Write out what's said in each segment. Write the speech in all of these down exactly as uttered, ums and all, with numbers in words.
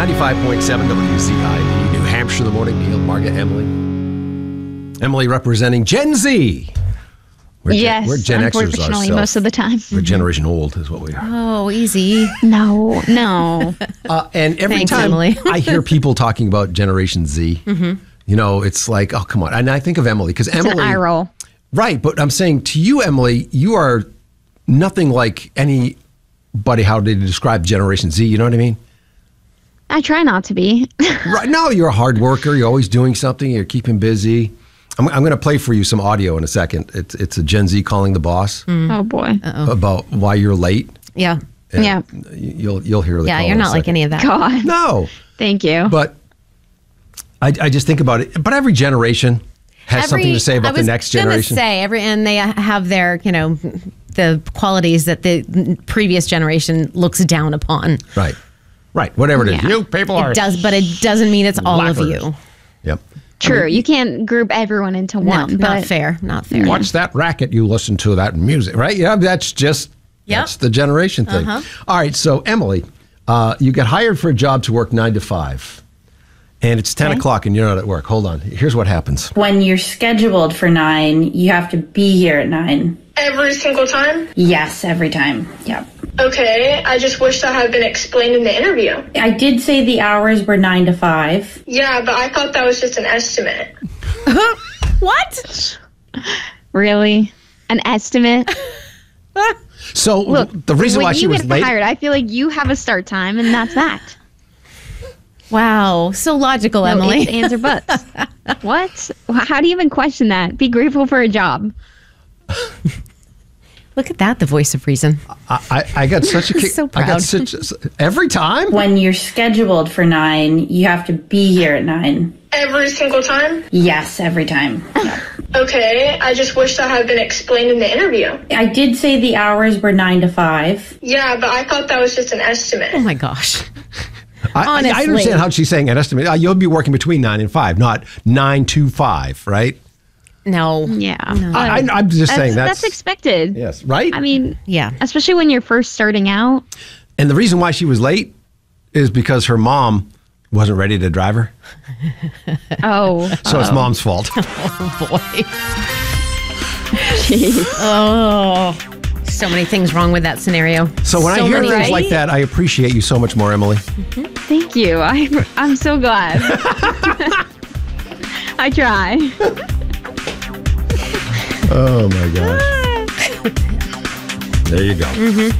ninety-five point seven W Z I D, New Hampshire in the morning. Neil, Marga, Emily. Emily representing Gen Z. We're yes, Gen, we're Gen Xers unfortunately, ourselves. most of the time. We're generation old is what we are. Oh, easy. No, no. Uh, and every Thanks, time Emily. I hear people talking about Generation Z, mm-hmm. you know, it's like, oh, come on. And I think of Emily because Emily. It's an eye roll. Right. But I'm saying to you, Emily, you are nothing like anybody how they describe Generation Z. You know what I mean? I try not to be. Right. No, you're a hard worker. You're always doing something. You're keeping busy. I'm, I'm going to play for you some audio in a second. It's it's a Gen Z calling the boss Oh, boy. Uh-oh. about why you're late. Yeah. And Yeah. You'll you'll hear the Yeah, call you're in a not like second. any of that. God. No. Thank you. But I, I just think about it. But every generation has Every- something to say about I was the next gonna generation. say every, and they have their, you know, the qualities that the previous generation looks down upon. Right. Right. Whatever it is. Yeah. You people are. It does, but it doesn't mean it's all of lacquers. you. Yep. True. You can't group everyone into No, one. not but fair. Not fair. Watch that racket. You listen to that music, right? Yeah, that's just Yep. that's the generation thing. Uh-huh. All right, so Emily, uh, you get hired for a job to work nine to five, and it's ten Okay. o'clock, and you're not at work. Hold on. Here's what happens. When you're scheduled for nine, you have to be here at nine. Every single time? Yes, every time. Yep. Okay, I just wish that had been explained in the interview. I did say the hours were nine to five. Yeah, but I thought that was just an estimate. What? really? An estimate? So Look, the reason when why she you was get late. hired, I feel like you have a start time, and that's that. Wow. So logical, No Emily. ifs, ands, or buts. What? How do you even question that? Be grateful for a job. Look at that, the voice of reason. I, I, I got such a kick. So I got proud. such every time. When you're scheduled for nine, you have to be here at nine. Every single time? Yes, every time. Yep. Okay, I just wish that had been explained in the interview. I did say the hours were nine to five. Yeah, but I thought that was just an estimate. Oh my gosh. I, I, I Honestly. understand how she's saying an estimate. Uh, you'll be working between nine and five, not nine to five, right? No. Yeah. I, I, I'm just saying that's, that's expected. yes, right. I mean, Yeah. especially when you're first starting out. And the reason why she was late is because her mom wasn't ready to drive her. Oh, So it's mom's fault. Oh boy. jeez. Oh. So many things wrong with that scenario. So when So I hear many, things right? like that, I appreciate you so much more, Emily. Thank you. I'm, I'm so glad. I try. Oh my gosh. There you go.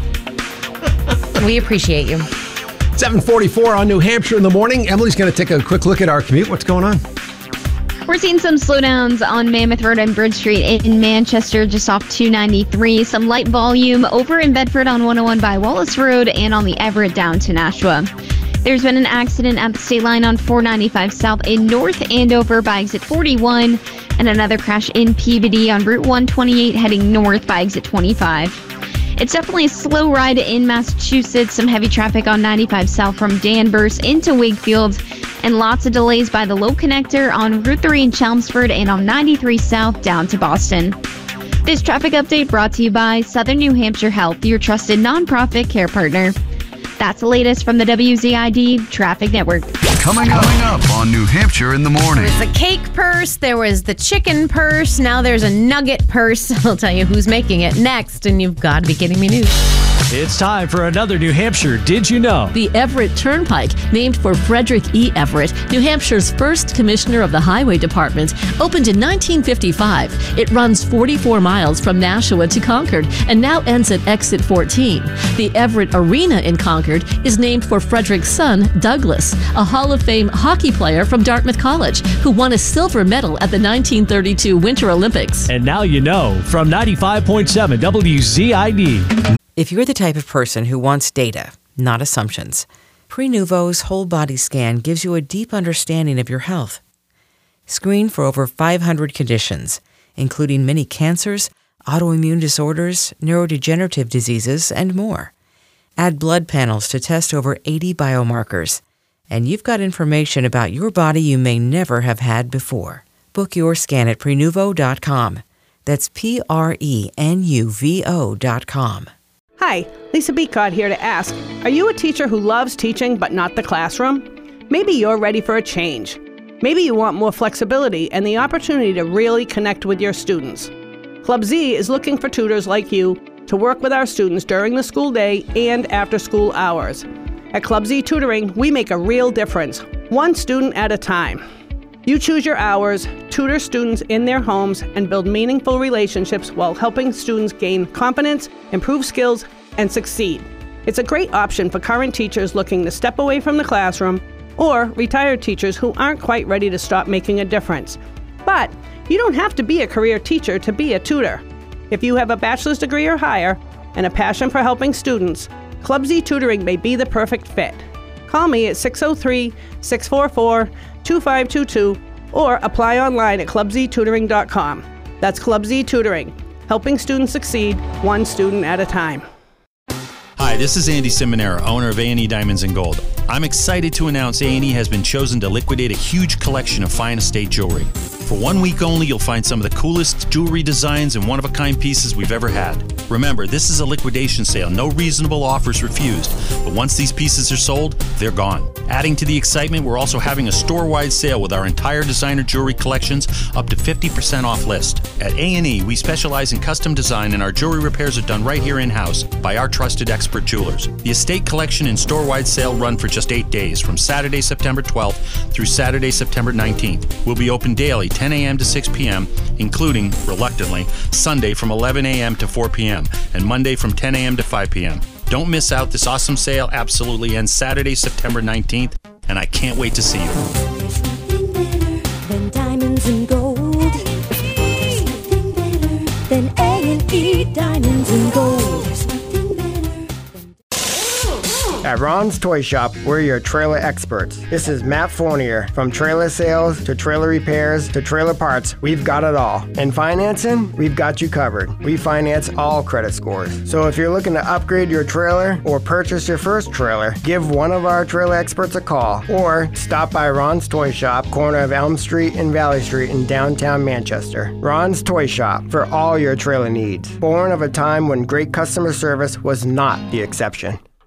We appreciate you. seven forty-four on New Hampshire in the morning. Emily's going to take a quick look at our commute. What's going on? We're seeing some slowdowns on Mammoth Road and Bridge Street in Manchester, just off two ninety-three. Some light volume over in Bedford on one oh one by Wallace Road and on the Everett down to Nashua. There's been an accident at the state line on four ninety-five South in North Andover by exit forty-one, and another crash in Peabody on Route one twenty-eight heading north by exit twenty-five. It's definitely a slow ride in Massachusetts. Some heavy traffic on ninety-five South from Danvers into Wakefield, and lots of delays by the Low Connector on Route three in Chelmsford and on ninety-three South down to Boston. This traffic update brought to you by Southern New Hampshire Health, your trusted nonprofit care partner. That's the latest from the W Z I D Traffic Network. Coming up, coming up on New Hampshire in the morning. There's the cake purse, there was the chicken purse, now there's a nugget purse. I'll tell you who's making it next, and you've got to be kidding me news. It's time for another New Hampshire Did You Know? The Everett Turnpike, named for Frederick E. Everett, New Hampshire's first commissioner of the Highway Department, opened in nineteen fifty-five. It runs forty-four miles from Nashua to Concord and now ends at exit fourteen. The Everett Arena in Concord is named for Frederick's son, Douglas, a Hall of Fame hockey player from Dartmouth College who won a silver medal at the nineteen thirty-two Winter Olympics. And now you know from ninety-five point seven W Z I D. If you're the type of person who wants data, not assumptions, Prenuvo's whole body scan gives you a deep understanding of your health. Screen for over five hundred conditions, including many cancers, autoimmune disorders, neurodegenerative diseases, and more. Add blood panels to test over eighty biomarkers, and you've got information about your body you may never have had before. Book your scan at Prenuvo dot com. That's P R E N U V O dot com. Hi, Lisa Beacott here to ask, are you a teacher who loves teaching but not the classroom? Maybe you're ready for a change. Maybe you want more flexibility and the opportunity to really connect with your students. Club Z is looking for tutors like you to work with our students during the school day and after school hours. At Club Z Tutoring, we make a real difference, one student at a time. You choose your hours, tutor students in their homes, and build meaningful relationships while helping students gain confidence, improve skills, and succeed. It's a great option for current teachers looking to step away from the classroom or retired teachers who aren't quite ready to stop making a difference. But you don't have to be a career teacher to be a tutor. If you have a bachelor's degree or higher and a passion for helping students, Club Z Tutoring may be the perfect fit. Call me at six oh three, six four four, two five two two or apply online at club z tutoring dot com. That's Club Z Tutoring, helping students succeed one student at a time. Hi, this is Andy Simonera, owner of A and E Diamonds and Gold. I'm excited to announce A and E has been chosen to liquidate a huge collection of fine estate jewelry. For one week only, you'll find some of the coolest jewelry designs and one-of-a-kind pieces we've ever had. Remember, this is a liquidation sale. No reasonable offers refused. But once these pieces are sold, they're gone. Adding to the excitement, we're also having a store-wide sale with our entire designer jewelry collections up to fifty percent off list. At A and E, we specialize in custom design, and our jewelry repairs are done right here in-house by our trusted expert jewelers. The estate collection and store-wide sale run for just eight days, from Saturday, September twelfth through Saturday, September nineteenth. We'll be open daily, ten a.m. to six p.m., including, reluctantly, Sunday from eleven a.m. to four p.m., and Monday from ten a.m. to five p.m. Don't miss out. This awesome sale absolutely ends Saturday, September nineteenth, and I can't wait to see you. There's nothing better than diamonds and gold. There's nothing better than A and E Diamonds and Gold. There's nothing better than... At Ron's Toy Shop, we're your trailer experts. This is Matt Fournier. From trailer sales to trailer repairs to trailer parts, we've got it all. And financing, we've got you covered. We finance all credit scores. So if you're looking to upgrade your trailer or purchase your first trailer, give one of our trailer experts a call or stop by Ron's Toy Shop, corner of Elm Street and Valley Street in downtown Manchester. Ron's Toy Shop for all your trailer needs. Born of a time when great customer service was not the exception.